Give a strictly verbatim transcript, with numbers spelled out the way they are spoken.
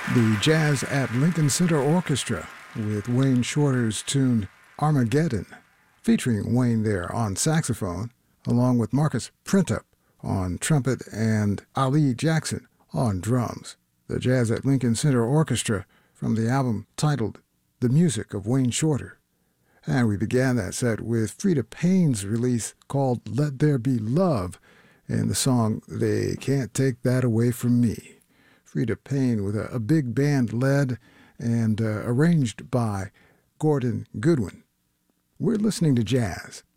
The Jazz at Lincoln Center Orchestra with Wayne Shorter's tune Armageddon, featuring Wayne there on saxophone, along with Marcus Printup on trumpet and Ali Jackson on drums. The Jazz at Lincoln Center Orchestra from the album titled The Music of Wayne Shorter. And we began that set with Freda Payne's release called Let There Be Love and the song They Can't Take That Away From Me. Freda Payne with a, a big band led and uh, arranged by Gordon Goodwin. We're listening to jazz